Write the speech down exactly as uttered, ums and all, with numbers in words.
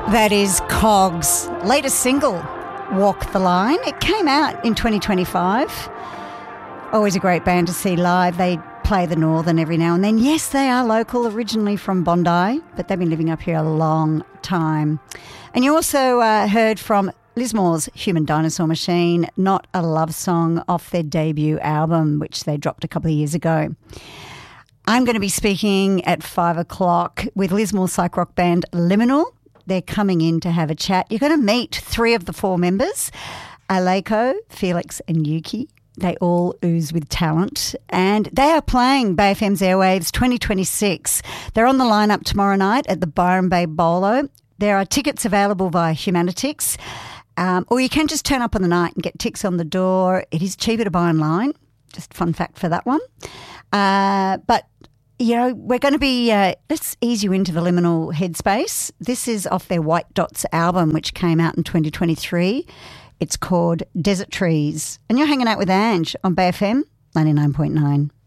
That is Cogs' latest single, Walk the Line. It came out in twenty twenty-five. Always a great band to see live. They play the Northern every now and then. Yes, they are local, originally from Bondi, but they've been living up here a long time. And you also uh, heard from Lismore's Human Dinosaur Machine, Not a Love Song, off their debut album, which they dropped a couple of years ago. I'm going to be speaking at five o'clock with Lismore psych rock band Liminal. They're coming in to have a chat. You're going to meet three of the four members, Aleko, Felix and Yuki. They all ooze with talent, and they are playing Bay F M's Airwaves twenty twenty-six. They're on the lineup tomorrow night at the Byron Bay Bolo. There are tickets available via Humanitix, um, or you can just turn up on the night and get tickets on the door. It is cheaper to buy online. Just fun fact for that one. Uh, but You know, we're going to be, uh, let's ease you into the Liminal headspace. This is off their White Dots album, which came out in twenty twenty-three. It's called Desert Trees. And you're hanging out with Ange on Bay F M ninety-nine point nine.